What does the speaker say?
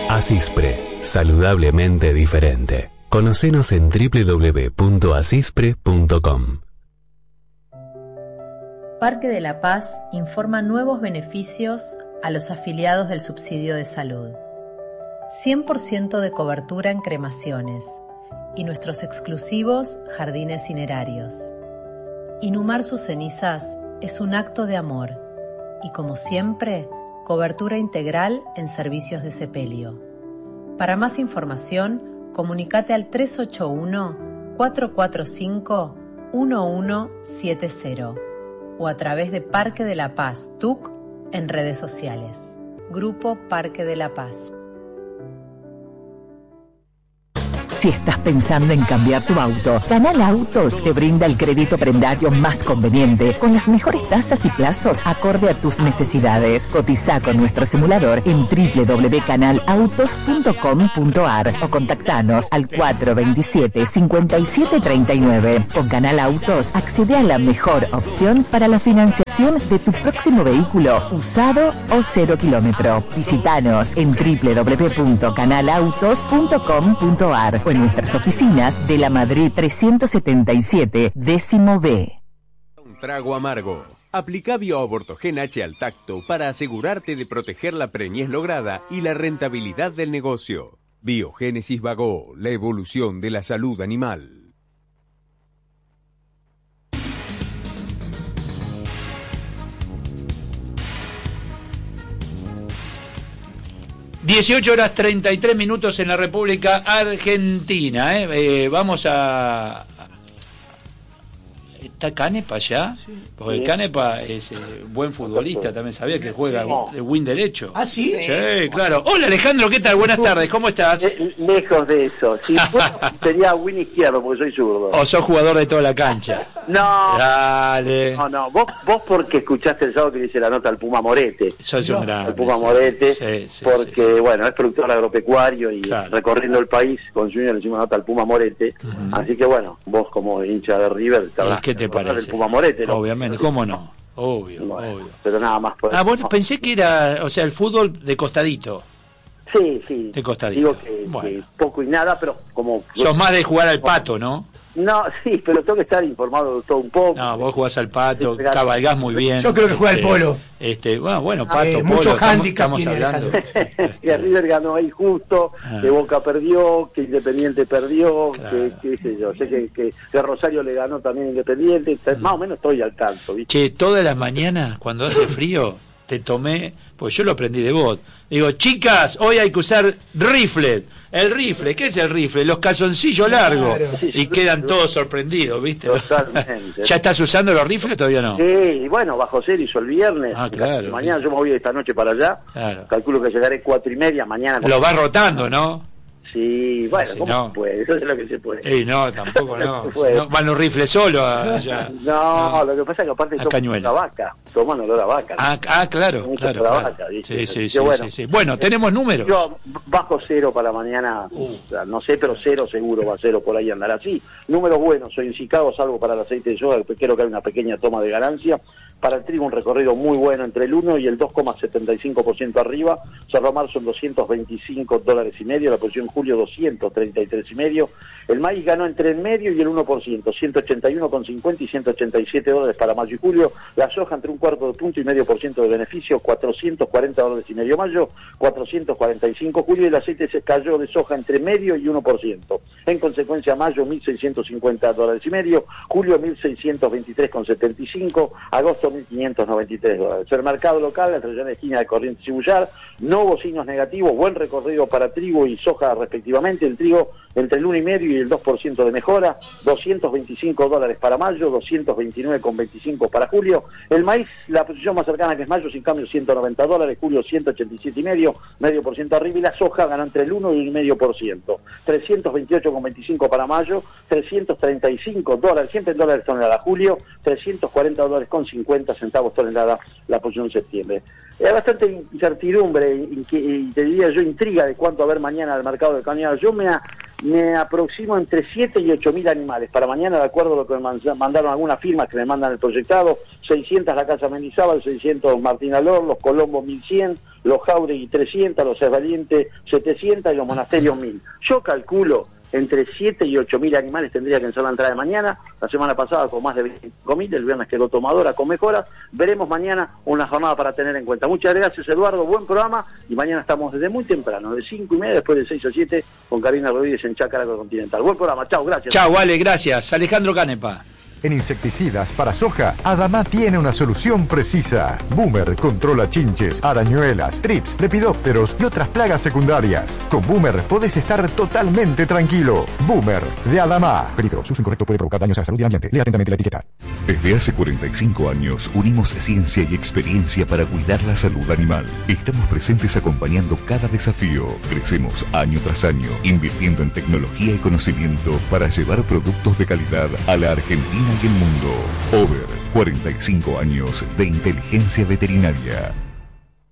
Asispre, saludablemente diferente. Conocenos en www.asispre.com. Parque de la Paz informa nuevos beneficios a los afiliados del subsidio de salud. 100% de cobertura en cremaciones y nuestros exclusivos jardines cinerarios. Inhumar sus cenizas es un acto de amor y, como siempre, cobertura integral en servicios de sepelio. Para más información, comunícate al 381-445-1170 o a través de Parque de la Paz, TUC, en redes sociales. Grupo Parque de la Paz. Si estás pensando en cambiar tu auto, Canal Autos te brinda el crédito prendario más conveniente, con las mejores tasas y plazos acorde a tus necesidades. Cotiza con nuestro simulador en www.canalautos.com.ar o contactanos al 427-5739. Con Canal Autos accede a la mejor opción para la financiación de tu próximo vehículo, usado o 0 kilómetro. Visítanos en www.canalautos.com.ar o en nuestras oficinas de la Madrid 377, décimo B. Un trago amargo. Aplica Bioabortogen H al tacto para asegurarte de proteger la preñez lograda y la rentabilidad del negocio. Biogénesis Vago, la evolución de la salud animal. (18:33) en la República Argentina. Vamos a... ¿Está Canepa ya? Sí. Porque Canepa es buen futbolista, también sabía que juega de win derecho. ¿Ah, sí? Sí, claro. Hola Alejandro, ¿qué tal? Buenas tardes, ¿cómo estás? Lejos de eso. Si sería win izquierdo, porque soy zurdo. ¿O sos jugador de toda la cancha? No. Dale. No. Vos porque escuchaste el sábado que dice la nota al Puma Morete. Sos un grande. El Puma Morete, sí, porque, sí. Bueno, es productor agropecuario y claro, recorriendo el país con Junior le hicimos nota al Puma Morete. Así que, bueno, vos como hincha de River... ¿Qué te parece? El Puma Morete, ¿no? Obviamente, ¿cómo no? Obvio. Pero nada más por bueno, pensé que era, o sea, el fútbol de costadito. Sí. De costadito. Digo que poco y nada, pero como... Sos más de jugar al pato, ¿no? No, sí, pero tengo que estar informado de todo un poco. No, vos jugás al pato, cabalgás muy bien. Yo creo que juega al polo. Bueno, pato, mucho polo, handicap estamos hablando. Que River ganó ahí justo, que Boca perdió, que Independiente perdió, claro, que qué sé yo. Sé que Rosario le ganó también a Independiente. Más o menos estoy al tanto, ¿viste? Che, todas las mañanas, cuando hace frío, te tomé, pues yo lo aprendí de vos. Digo, chicas, hoy hay que usar rifle. El rifle, ¿qué es el rifle? Los calzoncillos largos. Claro. Y quedan todos sorprendidos, ¿viste? Totalmente. ¿Ya estás usando los rifles o todavía no? Sí, bueno, bajo cero hizo el viernes. Claro. Mañana yo me voy esta noche para allá. Claro. Calculo que llegaré 4:30 mañana. Lo vas rotando, ¿no? Sí, bueno, si ¿cómo no se puede? Eso es lo que se puede. No, tampoco no. Si no van los rifles solos allá. No, lo que pasa es que aparte toman la vaca. Toman olor a vaca. ¿No? Claro. Vaca, Sí. Bueno, tenemos números. Yo bajo cero para mañana, o sea, no sé, pero cero seguro va a cero, por ahí andará así. Números buenos, soy en Chicago, salvo para el aceite de soja, creo que hay una pequeña toma de ganancia. Para el trigo un recorrido muy bueno entre el 1 y el 2,75% arriba. Cerró marzo en $225.5, la posición julio 233.5. El maíz ganó entre el medio y el 1%, $181.50 y $187 para mayo y julio. La soja entre 1/4 punto y medio por ciento de beneficio, $440.5 mayo, 445 julio, y el aceite se cayó de soja entre medio y 1%. En consecuencia, mayo $1.650.5, julio $1.623.75, agosto $1.593. El mercado local, la tradicional esquina de Corrientes y Bullar, no hubo signos negativos, buen recorrido para trigo y soja respectivamente. El trigo entre el 1,5 y el 2% de mejora, $225 para mayo, $229.25 para julio. El maíz, la posición más cercana que es mayo, sin cambio $190, julio 187,5, medio por ciento arriba, y la soja gana entre el 1 y el 0,5%, $328.25 para mayo, $335, siempre en dólares tonelada, julio, $340.50 tonelada, la posición en septiembre. Hay bastante incertidumbre y te diría yo intriga de cuánto va a haber mañana al mercado de cañada. Yo me me aproximo entre 7 y 8 mil animales. Para mañana, de acuerdo a lo que me mandaron algunas firmas que me mandan el proyectado, 600 la Casa Mendizábal, 600 Martín Alor, los Colombos 1100, los Jauregui 300, los Valiente 700 y los Monasterios 1000. Yo calculo entre 7 y 8 mil animales tendría que hacer la entrada de mañana. La semana pasada con más de 25.000, el viernes quedó tomadora con mejoras. Veremos mañana una jornada para tener en cuenta. Muchas gracias, Eduardo, buen programa, y mañana estamos desde muy temprano, de 5:30, después de 6 a 7, con Karina Rodríguez en Chácara Continental. Buen programa, chao, gracias. Chao, vale, gracias. Alejandro Canepa. En insecticidas para soja, Adamá tiene una solución precisa. Boomer controla chinches, arañuelas, trips, lepidópteros y otras plagas secundarias. Con Boomer podés estar totalmente tranquilo. Boomer, de Adamá. Peligro, su uso incorrecto puede provocar daños a la salud y al ambiente. Lea atentamente la etiqueta. Desde hace 45 años unimos ciencia y experiencia para cuidar la salud animal. Estamos presentes acompañando cada desafío. Crecemos año tras año, invirtiendo en tecnología y conocimiento para llevar productos de calidad a la Argentina y el mundo. Over 45 años de inteligencia veterinaria.